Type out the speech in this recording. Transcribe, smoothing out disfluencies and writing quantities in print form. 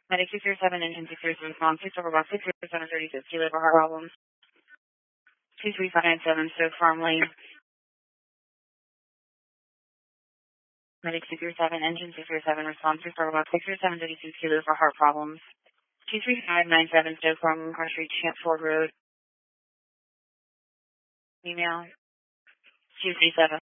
Medic 207, engine 237, response 6 736, kilo for heart problems. 23597, Stoke Farm Lane. Medic 237, engine 237, response 6 736, kilo for heart problems. 23597, Stoke Farm Car Street, Champford Road. Email 237.